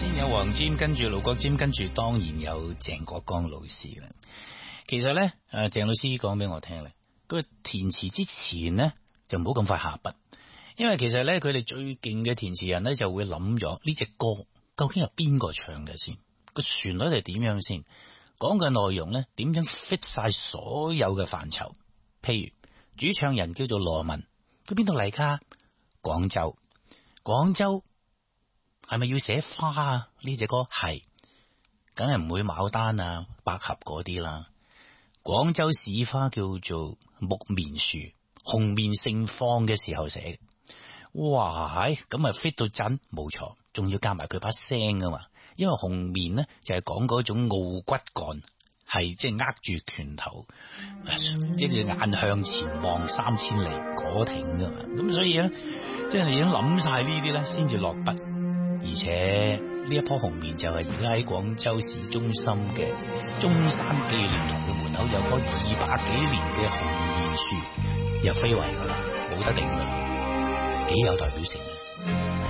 先有黃霑，跟住盧國沾，跟住當然有鄭國江老師啦。其實咧，鄭老師講俾我聽咧，佢填詞之前咧就唔好咁快下筆，因為其實咧佢哋最勁嘅填詞人咧就會諗咗呢隻歌究竟係邊個唱嘅先，個旋律係點樣先，講嘅內容咧點樣 fit 晒所有嘅範疇。譬如主唱人叫做羅文，佢邊度嚟噶？廣州。廣州係咪要寫花啊？呢隻歌係，梗係唔會牡丹啊、百合嗰啲啦。廣州市花叫做木棉樹，紅棉盛放嘅時候寫嘅。哇，咁咪 fit 到真，冇錯，仲要加埋佢把聲啊嘛。因為紅棉呢就係講嗰種傲骨幹，係即係握住拳頭，一隻眼向前望3000里果挺噶嘛。咁所以咧，即係已經諗晒呢啲咧，先至落筆。而且呢一棵紅棉就係而家喺廣州市中心嘅中山紀念堂嘅門口有棵200幾年嘅紅棉樹，入非遺噶啦，冇得頂噶啦，幾有代表性啊！